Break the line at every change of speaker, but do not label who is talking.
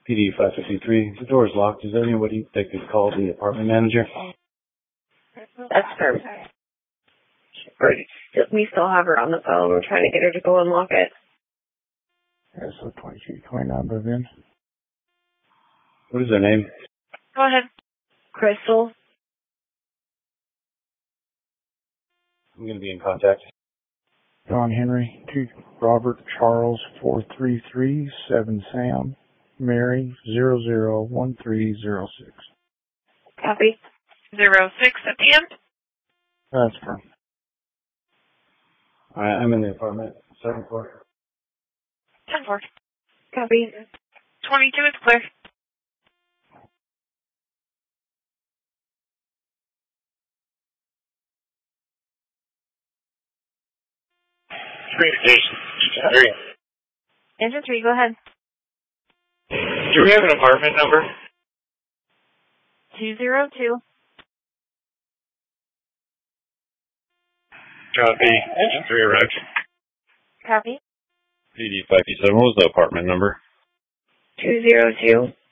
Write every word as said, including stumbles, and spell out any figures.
P D five fifty-three. The door is locked. Is there anybody that could call the apartment manager?
That's perfect. Great. We still have her on the phone. We're trying to get her to go unlock it.
Yeah, so twenty-two twenty-nine move in.
What is their name?
Go ahead. Crystal.
I'm going to be in contact.
Don Henry, two Robert Charles, four three three, seven Sam, Mary, zero zero one three zero six.
Copy. Zero six at the end?
That's firm.
All right, I'm in the apartment. Second floor.
Ten four. Copy. Twenty-two is clear.
Communication. Three.
Engine three, go ahead.
Do we have an apartment number?
Two zero two.
Copy. Engine three arrived.
Copy.
P D five fifty-seven. What was the apartment number?
Two zero two.